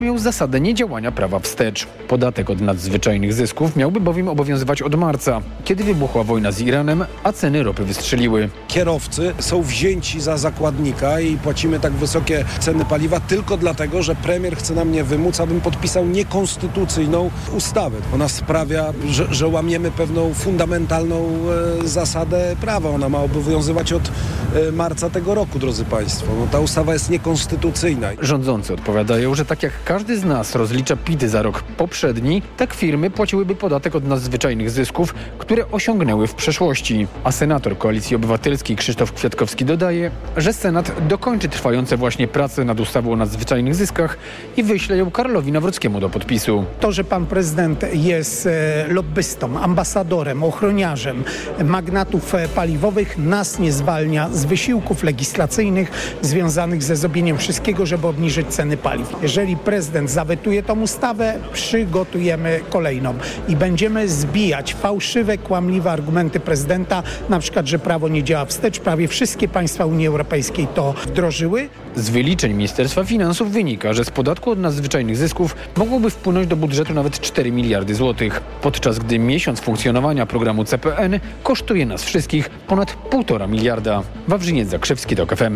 miał zasadę niedziałania prawa wstecz. Podatek od nadzwyczajnych zysków miałby bowiem obowiązywać od marca, kiedy wybuchła wojna z Iranem, a ceny ropy wystrzeliły. Kierowcy są wzięci za zakładnika i płacimy tak wysokie ceny paliwa tylko dlatego, że premier chce na mnie wymóc, abym podpisał niekonstytucyjną ustawę. Ona sprawia, że łamiemy pewną fundamentalną zasadę prawa. Ona ma obowiązywać od marca tego roku, drodzy państwo. Ta ustawa jest niekonstytucyjna. Rządzący odpowiadają, że tak jak każdy z nas rozlicza PIT za rok poprzedni, tak firmy płaciłyby podatek od nadzwyczajnych zysków, które osiągnęły w przeszłości. A senator Koalicji Obywatelskiej Krzysztof Kwiatkowski dodaje, że Senat dokończy trwające właśnie prace nad ustawą o nadzwyczajnych zyskach i wyśle ją Karolowi Nawrockiemu do podpisu. To, że pan prezydent jest lobbystą, ambasadorem, ochroniarzem magnatów paliwowych, nas nie zwalnia z wysiłków legislacyjnych związanych ze zrobieniem wszystkiego, żeby obniżyć ceny paliw. Jeżeli prezydent zawetuje tą ustawę, przygotujemy kolejną i będziemy zbijać fałszywe, kłamliwe argumenty prezydenta, na przykład, że prawo nie działa wstecz. Prawie wszystkie państwa Unii Europejskiej to wdrożyły. Z wyliczeń Ministerstwa Finansów wynika, że z podatku od nadzwyczajnych zysków mogłoby wpłynąć do budżetu nawet 4 miliardy złotych, podczas gdy miesiąc funkcjonowania programu CPN kosztuje nas wszystkich ponad 1,5 miliarda. Wawrzyniec Zakrzewski, TOK FM.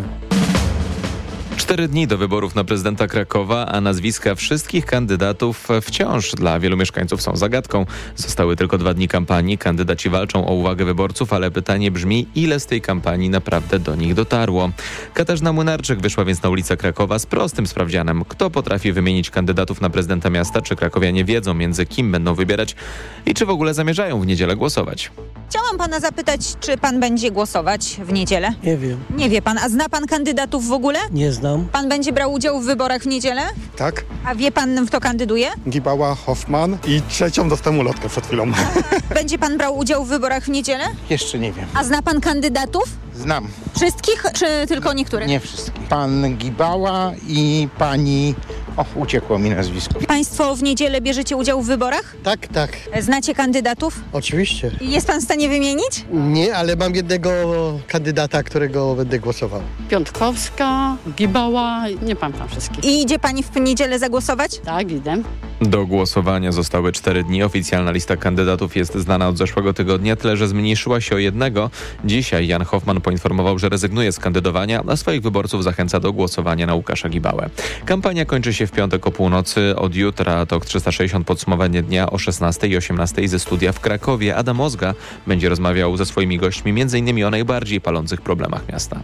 4 dni do wyborów na prezydenta Krakowa, a nazwiska wszystkich kandydatów wciąż dla wielu mieszkańców są zagadką. Zostały tylko 2 dni kampanii, kandydaci walczą o uwagę wyborców, ale pytanie brzmi, ile z tej kampanii naprawdę do nich dotarło. Katarzyna Młynarczyk wyszła więc na ulicę Krakowa z prostym sprawdzianem. Kto potrafi wymienić kandydatów na prezydenta miasta, czy krakowianie wiedzą, między kim będą wybierać i czy w ogóle zamierzają w niedzielę głosować? Chciałam pana zapytać, czy pan będzie głosować w niedzielę? Nie wiem. Nie wie pan, a zna pan kandydatów w ogóle? Nie znam. Pan będzie brał udział w wyborach w niedzielę? Tak. A wie pan, kto kandyduje? Gibała, Hoffman i 3. dostałem ulotkę przed chwilą. Będzie pan brał udział w wyborach w niedzielę? Jeszcze nie wiem. A zna pan kandydatów? Znam. Wszystkich, czy tylko niektórych? Nie wszystkich. Pan Gibała i pani... uciekło mi nazwisko. Państwo w niedzielę bierzecie udział w wyborach? Tak, tak. Znacie kandydatów? Oczywiście. Jest pan w stanie wymienić? Nie, ale mam jednego kandydata, którego będę głosował. Piątkowska, Gibała, nie pamiętam wszystkich. I idzie pani w niedzielę zagłosować? Tak, idę. Do głosowania zostały 4 dni. Oficjalna lista kandydatów jest znana od zeszłego tygodnia, tyle że zmniejszyła się o jednego. Dzisiaj Jan Hoffman poinformował, że rezygnuje z kandydowania, a swoich wyborców zachęca do głosowania na Łukasza Gibałę. Kampania kończy się w piątek o północy. Od jutra TOK 360 podsumowanie dnia o 16 i 18 ze studia w Krakowie. Adam Ozga będzie rozmawiał ze swoimi gośćmi m.in. o najbardziej palących problemach miasta.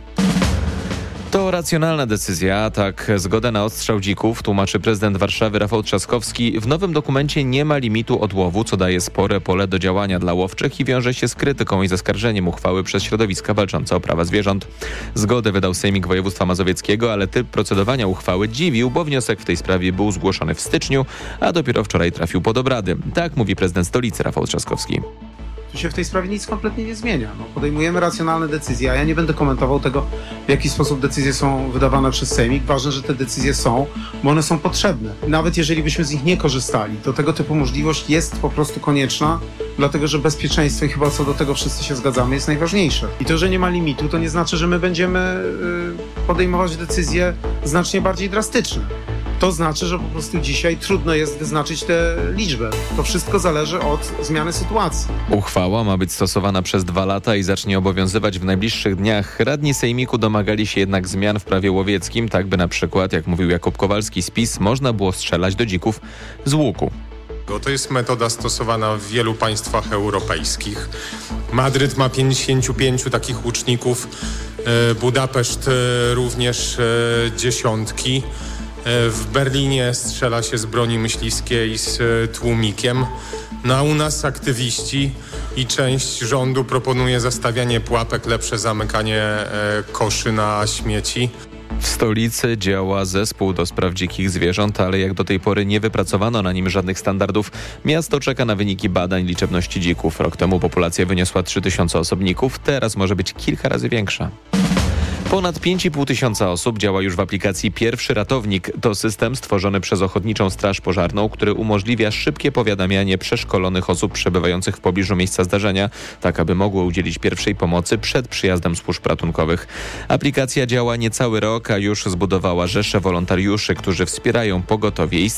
To racjonalna decyzja, tak zgodę na odstrzał dzików tłumaczy prezydent Warszawy Rafał Trzaskowski. W nowym dokumencie nie ma limitu odłowu, co daje spore pole do działania dla łowczych i wiąże się z krytyką i zaskarżeniem uchwały przez środowiska walczące o prawa zwierząt. Zgodę wydał Sejmik Województwa Mazowieckiego, ale typ procedowania uchwały dziwił, bo wniosek w tej sprawie był zgłoszony w styczniu, a dopiero wczoraj trafił pod obrady. Tak mówi prezydent stolicy Rafał Trzaskowski. Tu się w tej sprawie nic kompletnie nie zmienia. Podejmujemy racjonalne decyzje, a ja nie będę komentował tego, w jaki sposób decyzje są wydawane przez Sejmik. Ważne, że te decyzje są, bo one są potrzebne. Nawet jeżeli byśmy z nich nie korzystali, to tego typu możliwość jest po prostu konieczna, dlatego że bezpieczeństwo, i chyba co do tego wszyscy się zgadzamy, jest najważniejsze. I to, że nie ma limitu, to nie znaczy, że my będziemy podejmować decyzje znacznie bardziej drastyczne. To znaczy, że po prostu dzisiaj trudno jest wyznaczyć tę liczbę. To wszystko zależy od zmiany sytuacji. Uchwała ma być stosowana przez 2 lata i zacznie obowiązywać w najbliższych dniach. Radni Sejmiku domagali się jednak zmian w prawie łowieckim, tak by na przykład, jak mówił Jakub Kowalski z PiS, można było strzelać do dzików z łuku. To jest metoda stosowana w wielu państwach europejskich. Madryt ma 55 takich łuczników, Budapeszt również dziesiątki. W Berlinie strzela się z broni myśliwskiej z tłumikiem. No a u nas aktywiści i część rządu proponuje zastawianie pułapek, lepsze zamykanie koszy na śmieci. W stolicy działa zespół do spraw dzikich zwierząt, ale jak do tej pory nie wypracowano na nim żadnych standardów. Miasto czeka na wyniki badań liczebności dzików. Rok temu populacja wyniosła 3000 osobników, teraz może być kilka razy większa. Ponad 5,5 tysiąca osób działa już w aplikacji Pierwszy Ratownik. To system stworzony przez Ochotniczą Straż Pożarną, który umożliwia szybkie powiadamianie przeszkolonych osób przebywających w pobliżu miejsca zdarzenia, tak aby mogły udzielić pierwszej pomocy przed przyjazdem służb ratunkowych. Aplikacja działa niecały rok, a już zbudowała rzeszę wolontariuszy, którzy wspierają pogotowie i